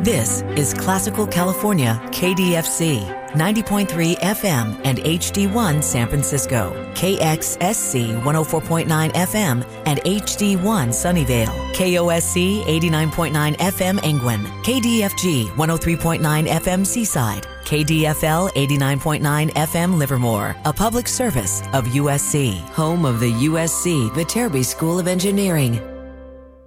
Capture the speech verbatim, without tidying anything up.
This is Classical California K D F C, ninety point three F M and H D one San Francisco, K X S C one oh four point nine F M and H D one Sunnyvale, K O S C eighty-nine point nine F M Engwin, K D F G one oh three point nine F M Seaside, K D F L eighty-nine point nine F M Livermore, a public service of U S C, home of the U S C Viterbi School of Engineering.